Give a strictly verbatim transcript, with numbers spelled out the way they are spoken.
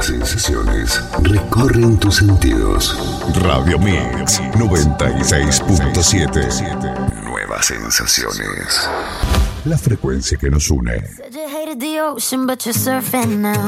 sensaciones recorren tus sentidos. Radio Mix noventa y seis punto siete. Nuevas sensaciones. La frecuencia que nos une. Said you hated the ocean, but you're surfing now.